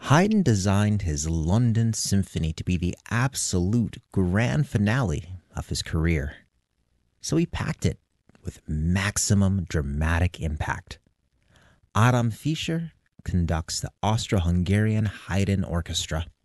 Haydn designed his London Symphony to be the absolute grand finale of his career. So he packed it with maximum dramatic impact. Adam Fischer conducts the Austro-Hungarian Haydn Orchestra,